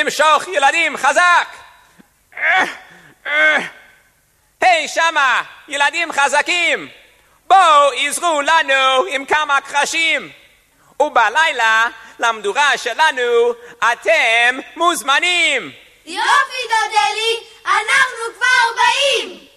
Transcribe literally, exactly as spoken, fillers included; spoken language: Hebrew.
למשוך ילדים חזק. היי שמה, ילדים חזקים, בואו עזרו לנו עם כמה קרשים, ובלילה למדורה שלנו אתם מוזמנים. יופי דודלי, אנחנו כבר באים.